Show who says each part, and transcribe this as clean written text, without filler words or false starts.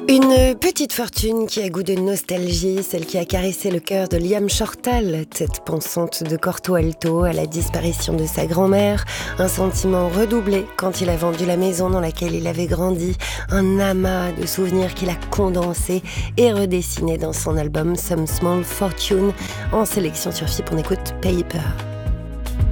Speaker 1: Une petite fortune qui a goût de nostalgie, celle qui a caressé le cœur de Liam Shortall, tête pensante de Corto Alto à la disparition de sa grand-mère, un sentiment redoublé quand il a vendu la maison dans laquelle il avait grandi, un amas de souvenirs qu'il a condensés et redessinés dans son album Some Small Fortune, en sélection sur FIP, on écoute Paper.